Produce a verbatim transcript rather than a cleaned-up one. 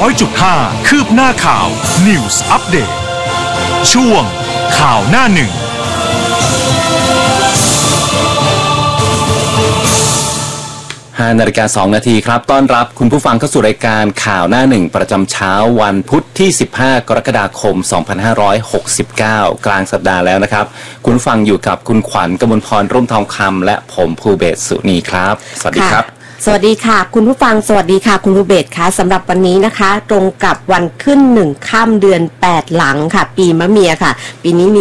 อยจุดห้า คืบหน้าข่าว News Update ช่วงข่าวหน้าหนึ่งห้านาฬิกาสองนาทีครับต้อนรับคุณผู้ฟังเข้าสู่รายการข่าวหน้าหนึ่งประจำเช้าวันพุธที่สิบห้ากรกฎาคมสองพันห้าร้อยหกสิบเก้ากลางสัปดาห์แล้วนะครับคุณผู้ฟังอยู่กับคุณขวัญกมลพรร่มทองคำและผมภูเบศสุนีครับสวัสดีครับสวัสดีค่ะคุณผู้ฟังสวัสดีค่ะคุณภูเบศค่ะสำหรับวันนี้นะคะตรงกับวันขึ้นหนึ่งค่ำเดือนแปดหลังค่ะปีมะเมียค่ะปีนี้มี